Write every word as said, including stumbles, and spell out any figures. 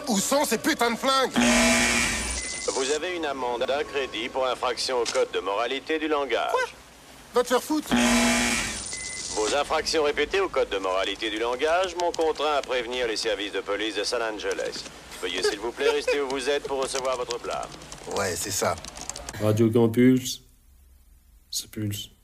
Où sont ces putains de flingues? Vous avez une amende d'un crédit pour infraction au code de moralité du langage. Quoi? Va te faire foutre. Vos infractions répétées au code de moralité du langage m'ont contraint à prévenir les services de police de San Angeles. Veuillez s'il vous plaît rester où vous êtes pour recevoir votre blâme. Ouais, c'est ça. Radio Campus, c'est Pulse.